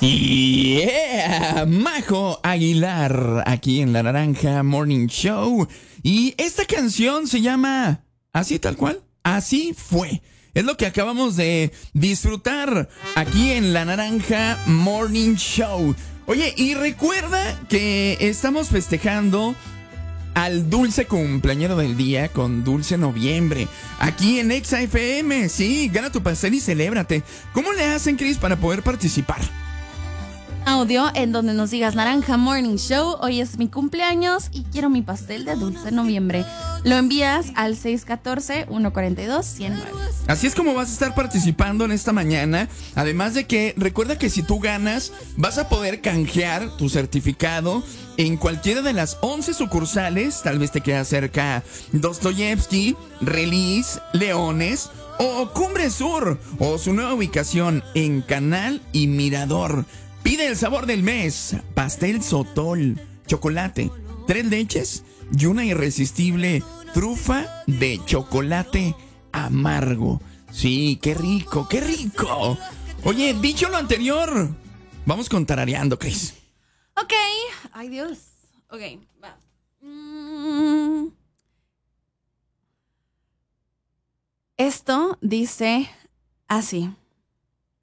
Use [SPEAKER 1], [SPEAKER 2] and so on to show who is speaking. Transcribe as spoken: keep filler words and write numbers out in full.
[SPEAKER 1] Yeah, Majo Aguilar, aquí en La Naranja Morning Show. Y esta canción se llama así tal cual, así fue. Es lo que acabamos de disfrutar aquí en La Naranja Morning Show. Oye, y recuerda que estamos festejando al dulce cumpleañero del día con Dulce Noviembre, aquí en Exa F M. Sí, gana tu pastel y celébrate. ¿Cómo le hacen, Cris, para poder participar?
[SPEAKER 2] Audio en donde nos digas Naranja Morning Show, hoy es mi cumpleaños y quiero mi pastel de Dulce Noviembre. Lo envías al seis uno cuatro, uno cuatro dos, uno cero nueve.
[SPEAKER 1] Así es como vas a estar participando en esta mañana. Además de que recuerda que si tú ganas, vas a poder canjear tu certificado en cualquiera de las once sucursales. Tal vez te queda cerca Dostoyevsky, Relis, Leones o Cumbre Sur, o su nueva ubicación en Canal y Mirador. Pide el sabor del mes: pastel Sotol, chocolate, tres leches y una irresistible trufa de chocolate amargo. Sí, qué rico, qué rico. Oye, dicho lo anterior, vamos con tarareando, Cris.
[SPEAKER 2] Ok. Ay, Dios. Ok, va. Mm. Esto dice así.